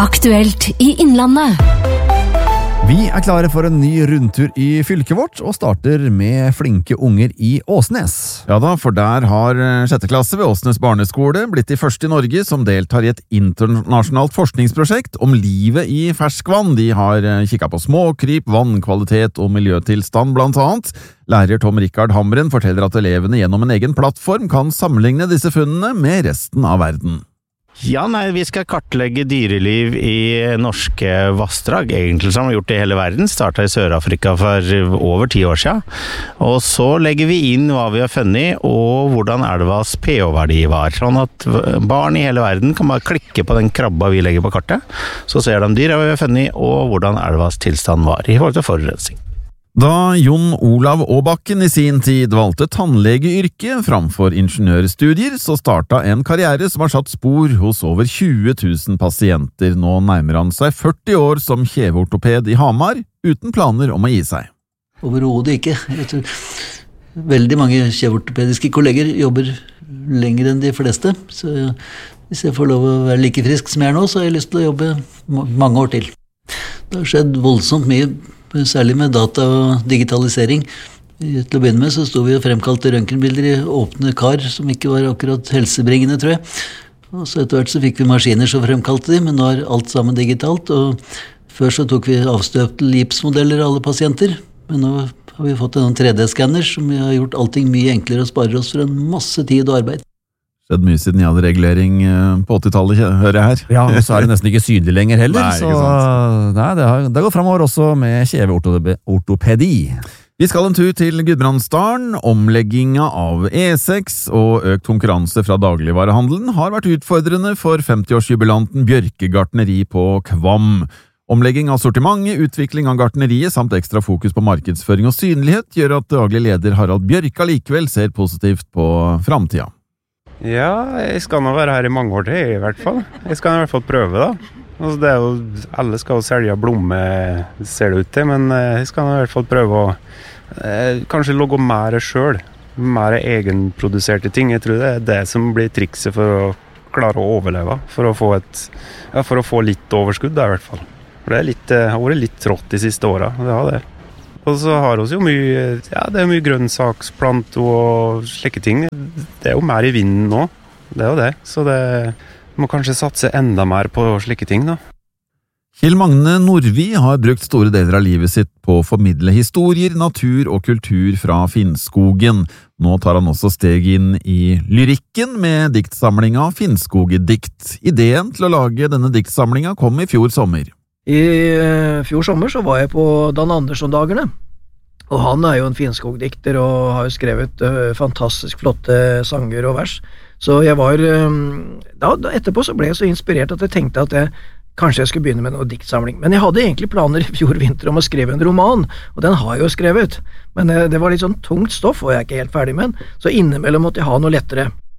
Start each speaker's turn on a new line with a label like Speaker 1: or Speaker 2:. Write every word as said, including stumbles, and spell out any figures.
Speaker 1: Aktuelt i Innlandet.
Speaker 2: Vi er klare for en ny rundtur i fylket vårt, og starter med flinke unger i Åsnes. Ja da, for der har sjette klasse ved Åsnes barneskole blitt de første i Norge som deltar i et internasjonalt forskningsprosjekt om livet i ferskvann. De har kikket på småkryp, vannkvalitet og miljøtilstand blant annet. Lærer Tom Rikard Hamren forteller at elevene gjennom en egen plattform kan sammenligne disse funnene med resten av verden.
Speaker 3: Ja, nei, vi skal kartlegge dyreliv i norske vassdrag, egentlig som vi har gjort i hele verden. Startet i Sør-Afrika for over ti år siden. Og så legger vi inn hva vi har funnet, og hvordan elvas pH-verdi var. Sånn at barn i hele verden kan bare klikke på den krabba vi legger på kartet. Så ser de dyra vi har funnet, og hvordan elvas tilstand var i forhold til forurensning.
Speaker 2: Da Jon Olav Aabakken i sin tid valgte tannlegeyrket framfor ingeniørstudier, så starta en karriere som har satt spor hos over tjue tusen pasienter. Nå nærmer han seg førti år som kjeveortoped i Hamar, uten planer om å gi seg.
Speaker 4: Overhodet ikke. Jeg tror veldig mange kjeveortopediske kolleger jobber lenger enn de fleste, så hvis jeg får lov å være like frisk som jeg er nå, så har jeg lyst til å jobbe mange år til. Det har skjedd voldsomt mye, særlig med data og digitalisering. Til å begynne med så sto vi og fremkalte røntgenbilder i åpne kar, som ikke var akkurat helsebringende, tror jeg. Og så etter hvert så fikk vi maskiner som fremkalte de, men nå er alt sammen digitalt, og før så tok vi avstøpte gipsmodeller av alle pasienter, men nå har vi fått en tre D-skanner som har gjort allting mye enklere og sparer oss for en masse tid og arbeid.
Speaker 2: Det er mye siden jeg hadde regulering på åttitallet, hører jeg her.
Speaker 5: Ja, og så er det nesten ikke synlig lenger heller.
Speaker 2: Nei,
Speaker 5: så nei, det, har, det går fremover også med kjeveortopedi.
Speaker 2: Vi skal en tur til Gudbrandsdalen. Omlegginga av E seks og økt konkurranse fra dagligvarehandelen har vært utfordrende for femtiårsjubilanten Bjørke Gartneri på Kvam. Omlegging av sortimentet, utvikling av gartneriet samt ekstra fokus på markedsføring og synlighet gjør at daglig leder Harald Bjørke likevel ser positivt på framtida.
Speaker 6: Ja, jeg skal nå være her i mange år til i hvert fall. Jeg skal i hvert fall prøve da. Altså, det er jo, alle skal jo selge blomme, ser det ut til, men jeg skal nå i hvert fall prøve å eh, kanskje logge mer selv, mer egenproduserte ting. Jeg tror det er det som blir trikset for å klare å overleve, for å få, et, ja, for å få litt overskudd da, i hvert fall. For det er litt, jeg har vært litt trått de siste årene, det har det. Og så har vi jo mye, ja, det er mye grønnsaksplanter og slike ting. Det er jo mer i vinden nå, det er jo det. Så det må kanskje satse enda mer på slike ting da.
Speaker 2: Kjell Magne Nordvi har brukt store deler av livet sitt på å formidle historier, natur og kultur fra Finnskogen. Nå tar han også steg inn i lyrikken med diktsamlinga Finnskogedikt. Ideen til å lage denne diktsamlinga kom i fjor sommer.
Speaker 7: I fjor sommer så var jeg på Dan Andersson-dagene, og han er jo en finskogdikter og har jo skrevet uh, fantastisk flotte sanger og vers. Så jeg var, um, da, da etterpå så ble jeg så inspirert at jeg tenkte at jeg, kanskje jeg skulle begynne med noe diktsamling. Men jeg hadde egentlig planer i fjor vinter om å skrive en roman, og den har jeg jo skrevet. Men uh, det var litt sånn tungt stoff, og jeg er ikke helt ferdig med den, så innimellom måtte jeg ha noe lettere.